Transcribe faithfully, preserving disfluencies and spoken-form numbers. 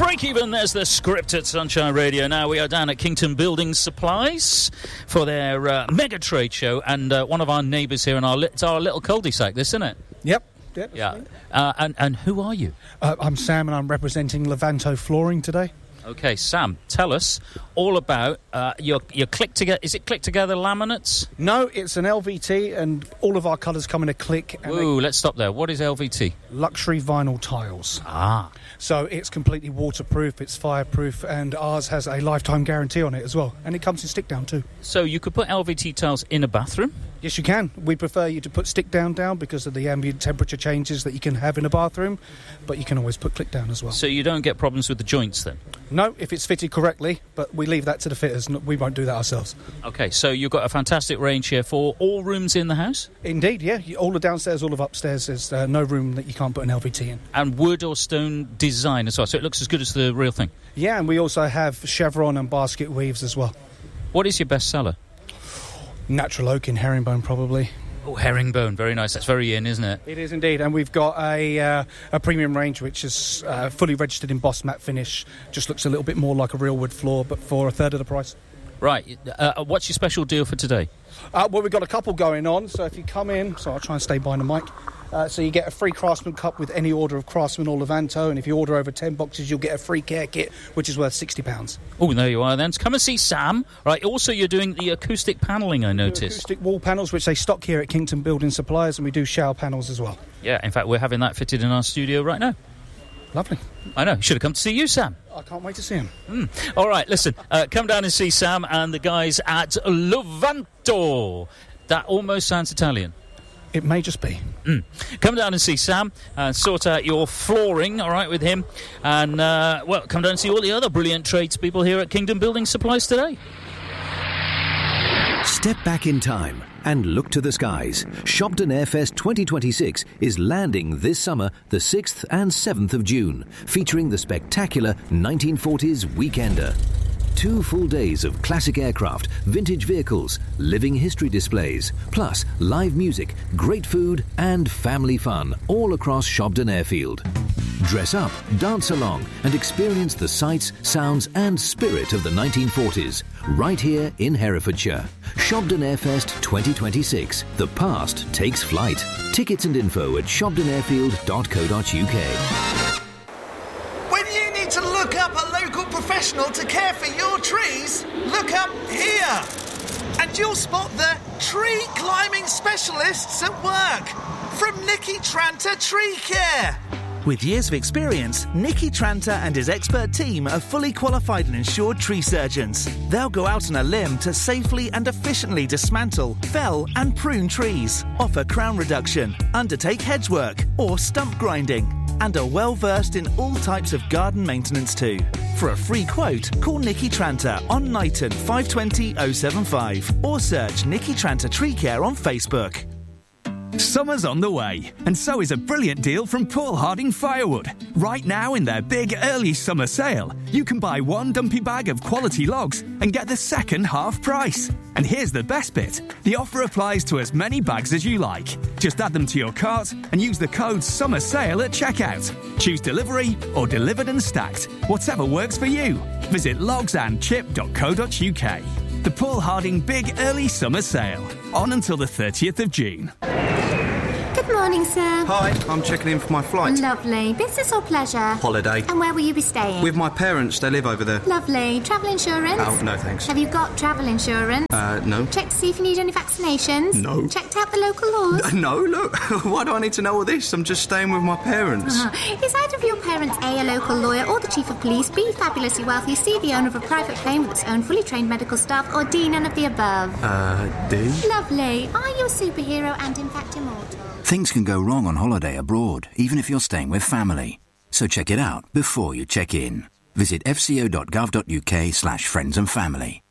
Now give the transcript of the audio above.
Break Even, there's the script at Sunshine Radio. Now we are down at Kington Building Supplies for their uh, mega trade show, and uh, one of our neighbours here in our, li- it's our little cul-de-sac, this, isn't it? Yep. Yep, yeah. Uh, and, and who are you? Uh, I'm Sam, and I'm representing Levanto Flooring today. Okay, Sam, tell us all about uh, your your click together. Is it click together laminates? No, it's an L V T, and all of our colours come in a click. And Ooh, let's stop there. What is L V T? Luxury vinyl tiles. Ah. So it's completely waterproof, it's fireproof, and ours has a lifetime guarantee on it as well. And it comes in stick down too. So you could put L V T tiles in a bathroom? Yes, you can. We prefer you to put stick down down because of the ambient temperature changes that you can have in a bathroom, but you can always put click down as well. So you don't get problems with the joints then? No, if it's fitted correctly, but we leave that to the fitters. We won't do that ourselves. Okay, so you've got a fantastic range here for all rooms in the house? Indeed, yeah. All the downstairs, all of upstairs, there's uh, no room that you can't put an L V T in. And wood or stone design as well, so it looks as good as the real thing? Yeah, and we also have chevron and basket weaves as well. What is your best seller? Natural oak in herringbone, probably. Oh, herringbone, very nice. That's very in, isn't it? It is indeed, and we've got a uh, a premium range which is uh, fully registered in Boss matte finish. Just looks a little bit more like a real wood floor, but for a third of the price. Right. Uh, what's your special deal for today? Uh, well, we've got a couple going on, so if you come in... So I'll try and stay behind the mic. Uh, so you get a free Craftsman cup with any order of Craftsman or Levanto, and if you order over ten boxes, you'll get a free care kit, which is worth sixty pounds. Oh, there you are then. Come and see Sam. Right. Also, you're doing the acoustic panelling, I noticed. Acoustic wall panels, which they stock here at Kington Building Supplies, and we do shower panels as well. Yeah, in fact, we're having that fitted in our studio right now. Lovely. I know. Should have come to see you, Sam. I can't wait to see him. Mm. All right, listen. Uh, come down and see Sam and the guys at Levanto. That almost sounds Italian. It may just be. Mm. Come down and see Sam and sort out your flooring, all right, with him. And, uh, well, come down and see all the other brilliant tradespeople here at Kingdom Building Supplies today. Step back in time and look to the skies. Shopton Airfest twenty twenty-six is landing this summer, the sixth and seventh of June, featuring the spectacular nineteen forties Weekender. Two full days of classic aircraft, vintage vehicles, living history displays, plus live music, great food and family fun all across Shobden Airfield. Dress up, dance along and experience the sights, sounds and spirit of the nineteen forties right here in Herefordshire. Shobden Airfest twenty twenty-six. The past takes flight. Tickets and info at shobden airfield dot co dot uk. When you need to look up a local professional to care for your trees, look up here. And you'll spot the tree climbing specialists at work from Nicky Tranter Tree Care. With years of experience, Nicky Tranter and his expert team are fully qualified and insured tree surgeons. They'll go out on a limb to safely and efficiently dismantle, fell and prune trees, offer crown reduction, undertake hedge work or stump grinding, and are well versed in all types of garden maintenance too. For a free quote, call Nicky Tranter on Knighton five two zero oh seven five or search Nicky Tranter Tree Care on Facebook. Summer's on the way, and so is a brilliant deal from Paul Harding Firewood. Right now in their big early summer sale, you can buy one dumpy bag of quality logs and get the second half price. And here's the best bit. The offer applies to as many bags as you like. Just add them to your cart and use the code Summer Sale at checkout. Choose delivery or delivered and stacked, whatever works for you. Visit logs and chip dot co dot uk. The Paul Harding Big Early Summer Sale, on until the thirtieth of June. Good morning, sir. Hi, I'm checking in for my flight. Lovely. Business or pleasure? Holiday. And where will you be staying? With my parents, they live over there. Lovely. Travel insurance? Oh, no thanks. Have you got travel insurance? Uh, no. Checked to see if you need any vaccinations? No. Checked out the local laws? No, look. Why do I need to know all this? I'm just staying with my parents. Uh-huh. Is either of your parents A, a local lawyer or the chief of police, B, fabulously wealthy, C, the owner of a private plane with its own fully trained medical staff, or D, none of the above? Uh, D? Lovely. Are you a superhero and in fact immortal? Things can go wrong on holiday abroad, even if you're staying with family. So check it out before you check in. Visit f c o dot gov dot uk slash friends and family.